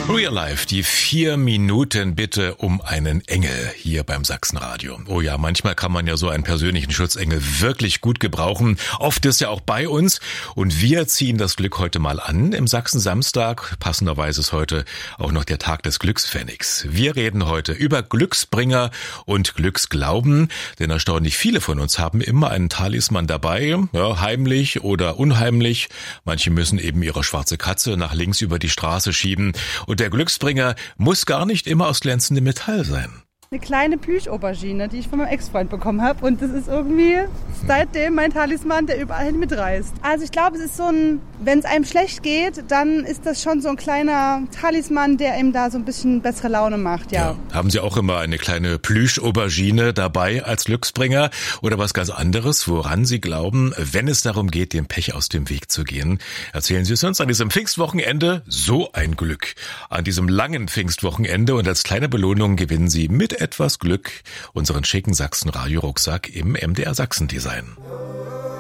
Real Life, die 4 Minuten bitte um einen Engel hier beim Sachsenradio. Oh ja, manchmal kann man ja so einen persönlichen Schutzengel wirklich gut gebrauchen. Oft ist er auch bei uns und wir ziehen das Glück heute mal an. Im Sachsen-Samstag, passenderweise ist heute auch noch der Tag des Glückspfennigs. Wir reden heute über Glücksbringer und Glücksglauben, denn erstaunlich viele von uns haben immer einen Talisman dabei, ja, heimlich oder unheimlich. Manche müssen eben ihre schwarze Katze nach links über die Straße schieben. Und der Glücksbringer muss gar nicht immer aus glänzendem Metall sein. Eine kleine Plüschaubergine, die ich von meinem Ex-Freund bekommen habe. Und das ist irgendwie seitdem mein Talisman, der überall hin mitreißt. Also ich glaube, es ist so ein, wenn es einem schlecht geht, dann ist das schon so ein kleiner Talisman, der ihm da so ein bisschen bessere Laune macht, ja. Haben Sie auch immer eine kleine Plüschaubergine dabei als Glücksbringer oder was ganz anderes, woran Sie glauben, wenn es darum geht, dem Pech aus dem Weg zu gehen? Erzählen Sie es uns an diesem Pfingstwochenende. So ein Glück. An diesem langen Pfingstwochenende und als kleine Belohnung gewinnen Sie mit etwas Glück unseren schicken Sachsen-Radio-Rucksack im MDR Sachsen-Design.